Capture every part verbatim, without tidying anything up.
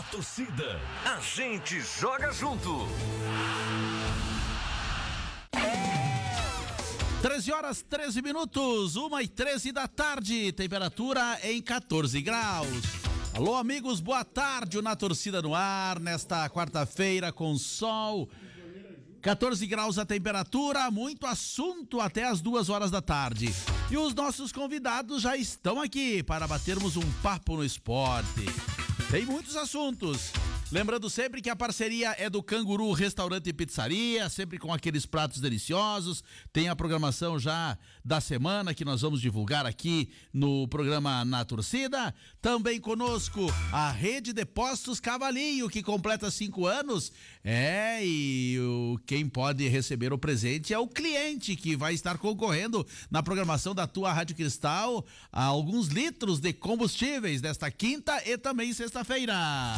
torcida, a gente joga junto. treze horas, treze minutos, uma e treze da tarde, temperatura em quatorze graus. Alô, amigos, boa tarde, o Na Torcida no ar, nesta quarta-feira com sol, quatorze graus a temperatura, muito assunto até as duas horas da tarde. E os nossos convidados já estão aqui para batermos um papo no esporte. Tem muitos assuntos. Lembrando sempre que a parceria é do Canguru Restaurante e Pizzaria, sempre com aqueles pratos deliciosos. Tem a programação já da semana que nós vamos divulgar aqui no programa Na Torcida. Também conosco a Rede de Postos Cavalinho, que completa cinco anos. É, e o, quem pode receber o presente é o cliente, que vai estar concorrendo na programação da tua Rádio Cristal a alguns litros de combustíveis desta quinta e também sexta-feira.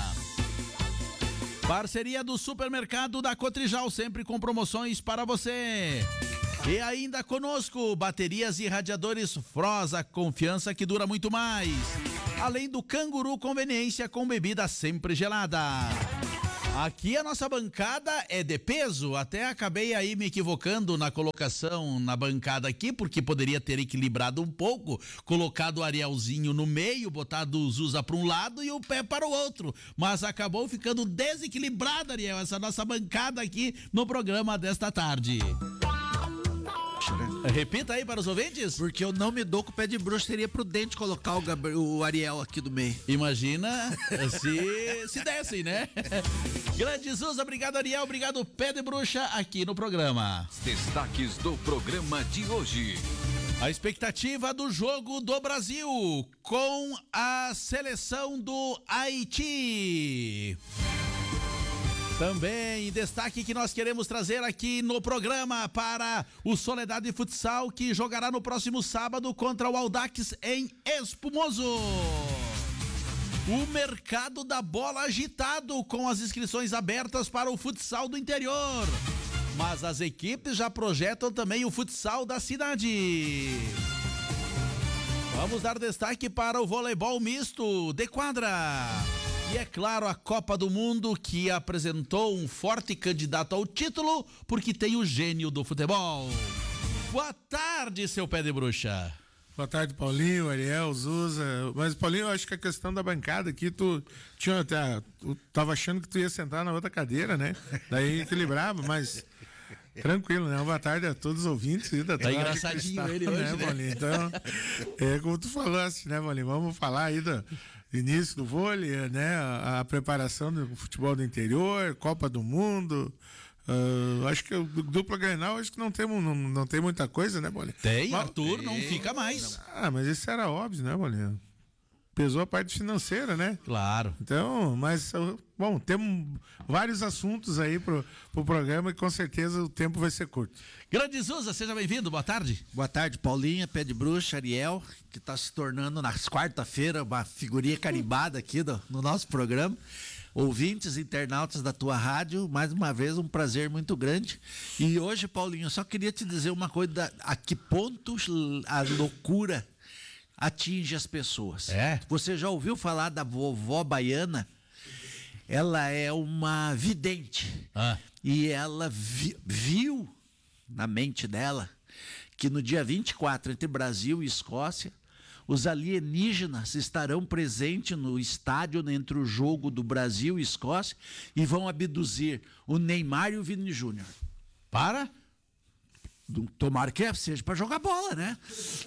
Parceria do Supermercado da Cotrijal, sempre com promoções para você. E ainda conosco, baterias e radiadores Froza, confiança que dura muito mais. Além do Canguru Conveniência com bebida sempre gelada. Aqui a nossa bancada é de peso, até acabei aí me equivocando na colocação na bancada aqui, porque poderia ter equilibrado um pouco, colocado o Arielzinho no meio, botado o Zuza para um lado e o pé para o outro, mas acabou ficando desequilibrada, Ariel, essa nossa bancada aqui no programa desta tarde. Repita aí para os ouvintes. Porque eu não me dou com o pé de bruxa, seria prudente colocar o, Gabriel, o Ariel aqui do meio. Imagina se, se dessem, né? Grande Zuza, obrigado Ariel, obrigado Pé de Bruxa aqui no programa. Destaques do programa de hoje. A expectativa do jogo do Brasil com a seleção do Haiti. Também destaque que nós queremos trazer aqui no programa para o Soledade Futsal, que jogará no próximo sábado contra o Audax em Espumoso. O mercado da bola agitado com as inscrições abertas para o futsal do interior. Mas as equipes já projetam também o futsal da cidade. Vamos dar destaque para o voleibol misto de quadra. E é claro, a Copa do Mundo, que apresentou um forte candidato ao título, porque tem o gênio do futebol. Boa tarde, seu Pé de Bruxa. Boa tarde, Paulinho, Ariel, Zuza. Mas, Paulinho, eu acho que a questão da bancada aqui, tu tinha até, tu tava achando que tu ia sentar na outra cadeira, né? Daí equilibrava, mas tranquilo, né? Boa tarde a todos os ouvintes. Da tá engraçadinho Cristal, ele hoje, né, né? Paulinho? Então, é como tu falaste, né, Paulinho? Vamos falar aí do início do vôlei, né? A, a preparação do futebol do interior, Copa do Mundo. Uh, acho que o dupla Grenal, acho que não tem, não, não tem muita coisa, né, Bolinha? Tem, mas, Arthur, tem. Não fica mais. Ah, mas isso era óbvio, né, Bolinha? Pesou a parte financeira, né? Claro. Então, mas, bom, temos vários assuntos aí pro, pro programa e com certeza o tempo vai ser curto. Grande Zuza, seja bem-vindo, boa tarde. Boa tarde, Paulinha, Pé de Bruxa, Ariel, que está se tornando nas quarta-feira uma figurinha carimbada aqui do, no nosso programa. Ouvintes, internautas da tua rádio, mais uma vez um prazer muito grande. E hoje, Paulinho, eu só queria te dizer uma coisa, a que pontos a loucura atinge as pessoas. É? Você já ouviu falar da vovó baiana? Ela é uma vidente. Ah. E ela vi, viu na mente dela que no dia vinte e quatro, entre Brasil e Escócia, os alienígenas estarão presentes no estádio entre o jogo do Brasil e Escócia e vão abduzir o Neymar e o Vini Júnior. Para? Tomara que seja para jogar bola, né?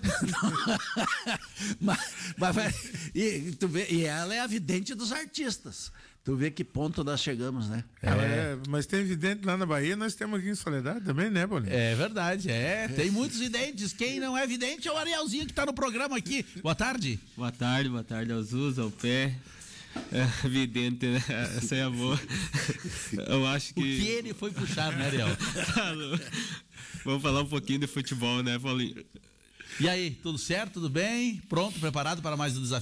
mas, mas, e, tu vê, e ela é a vidente dos artistas. Tu vê que ponto nós chegamos, né? É. É, mas tem vidente lá na Bahia, nós temos aqui em Soledade também, né, Paulinho? É verdade, é. Tem muitos videntes. Quem não é vidente é o Arielzinho que tá no programa aqui. Boa tarde. Boa tarde, boa tarde ao Zuza, ao Pé. É, vidente, né? Essa é a boa. Eu acho que... O que ele foi puxar, né, Ariel? Vamos falar um pouquinho de futebol, né, Paulinho? E aí, tudo certo, tudo bem? Pronto, preparado para mais um desafio?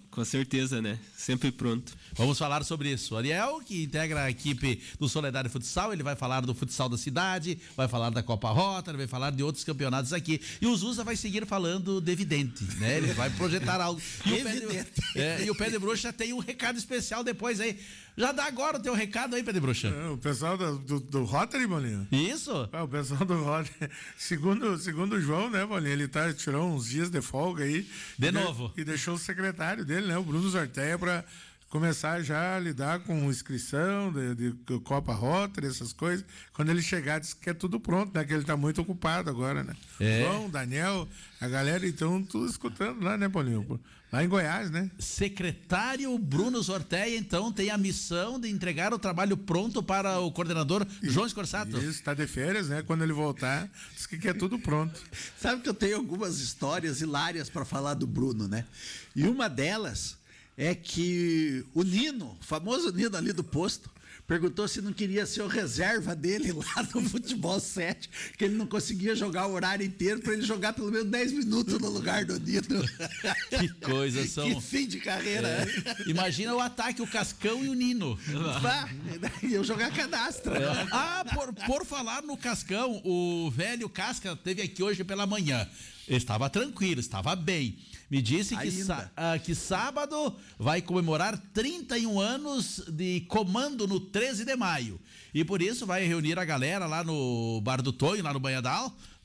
Com certeza, né? Sempre pronto. Vamos falar sobre isso. O Ariel, que integra a equipe do Soledade Futsal, ele vai falar do futsal da cidade, vai falar da Copa Rota, vai falar de outros campeonatos aqui. E o Zusa vai seguir falando de Evidente, né? Ele vai projetar algo. E o, Pé de, é, e o Pé de Bruxa tem um recado especial depois aí. Já dá agora o teu recado aí, Pé de Bruxa. É, o pessoal do, do, do Rotary, Bolinho. Isso? É, o pessoal do Rotary. Segundo, segundo o João, né, Bolinho? Ele tá, tirou uns dias de folga aí. De e novo. De, e deixou o secretário dele, né, o Bruno Zorteia, para começar já a lidar com inscrição de, de Copa Rotary, essas coisas. Quando ele chegar, diz que é tudo pronto, né? Que ele tá muito ocupado agora, né? É. João, Daniel, a galera, então, tudo escutando lá, né, Paulinho? Lá em Goiás, né? Secretário Bruno Zorteia, então, tem a missão de entregar o trabalho pronto para o coordenador João Scorsato. Isso, tá de férias, né? Quando ele voltar, diz que quer tudo pronto. Sabe que eu tenho algumas histórias hilárias para falar do Bruno, né? E uma delas é que o Nino, o famoso Nino ali do posto, perguntou se não queria ser o reserva dele lá no Futebol sete, que ele não conseguia jogar o horário inteiro para ele jogar pelo menos dez minutos no lugar do Nino. Que coisa são. Que fim de carreira. É. Imagina o ataque, o Cascão e o Nino. Bah, eu jogar cadastro. É. Ah, por, por falar no Cascão, o velho Casca teve aqui hoje pela manhã. Estava tranquilo, estava bem. Me disse que, sá, ah, que sábado vai comemorar trinta e um anos de comando no treze de maio. E por isso vai reunir a galera lá no Bar do Tonho, lá no Banhadal,